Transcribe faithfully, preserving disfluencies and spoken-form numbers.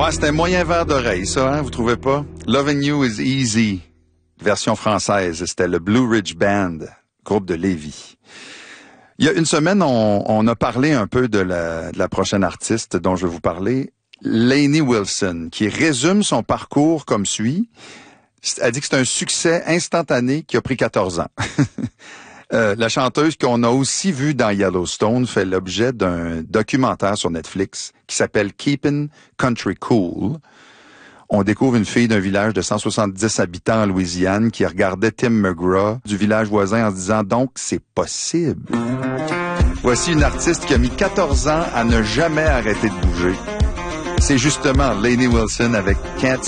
Ouais, c'était un moyen verre d'oreille, ça, hein, vous trouvez pas? Loving You is Easy, version française. C'était le Blue Ridge Band, groupe de Lévis. Il y a une semaine, on, on a parlé un peu de la, de la prochaine artiste dont je vais vous parler, Lainey Wilson, qui résume son parcours comme suit. Elle dit que c'est un succès instantané qui a pris quatorze ans. euh, la chanteuse qu'on a aussi vue dans Yellowstone fait l'objet d'un documentaire sur Netflix qui s'appelle Keepin' Country Cool. On découvre une fille d'un village de cent soixante-dix habitants en Louisiane qui regardait Tim McGraw du village voisin en se disant « Donc, c'est possible ». Voici une artiste qui a mis quatorze ans à ne jamais arrêter de bouger. C'est justement Lainey Wilson avec Can't